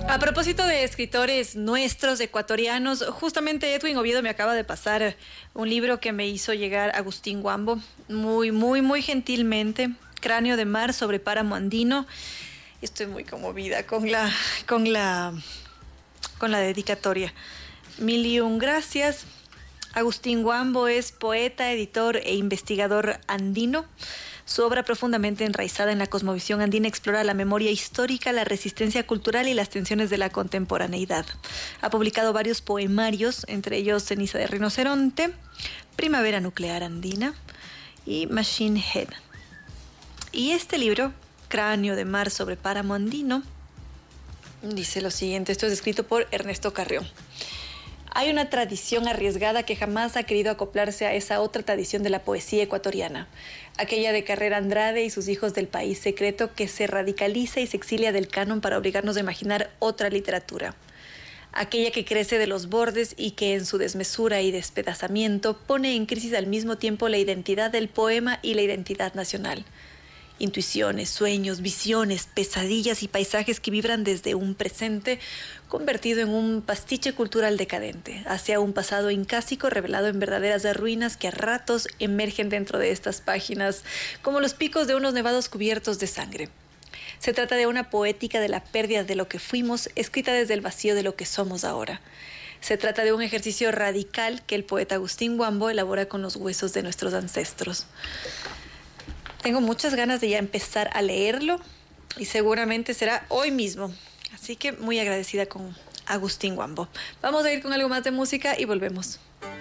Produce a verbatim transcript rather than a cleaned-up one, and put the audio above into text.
A propósito de escritores nuestros, ecuatorianos, justamente Edwin Oviedo me acaba de pasar un libro que me hizo llegar Agustín Wambo, muy, muy, muy gentilmente, Cráneo de Mar sobre Páramo Andino. Estoy muy conmovida con la, con la, con la dedicatoria. Mil y un gracias. Agustín Wambo es poeta, editor e investigador andino. Su obra, profundamente enraizada en la cosmovisión andina, explora la memoria histórica, la resistencia cultural y las tensiones de la contemporaneidad. Ha publicado varios poemarios, entre ellos Ceniza de Rinoceronte, Primavera Nuclear Andina y Machine Head. Y este libro, Cráneo de Mar sobre Páramo Andino, dice lo siguiente. Esto es escrito por Ernesto Carrión. Hay una tradición arriesgada que jamás ha querido acoplarse a esa otra tradición de la poesía ecuatoriana, aquella de Carrera Andrade y sus hijos del país secreto, que se radicaliza y se exilia del canon para obligarnos a imaginar otra literatura. Aquella que crece de los bordes y que en su desmesura y despedazamiento pone en crisis al mismo tiempo la identidad del poema y la identidad nacional. Intuiciones, sueños, visiones, pesadillas y paisajes que vibran desde un presente convertido en un pastiche cultural decadente, hacia un pasado incásico revelado en verdaderas ruinas que a ratos emergen dentro de estas páginas como los picos de unos nevados cubiertos de sangre. Se trata de una poética de la pérdida de lo que fuimos, escrita desde el vacío de lo que somos ahora. Se trata de un ejercicio radical que el poeta Agustín Wambo elabora con los huesos de nuestros ancestros. Tengo muchas ganas de ya empezar a leerlo y seguramente será hoy mismo. Así que muy agradecida con Agustín Wambo. Vamos a ir con algo más de música y volvemos.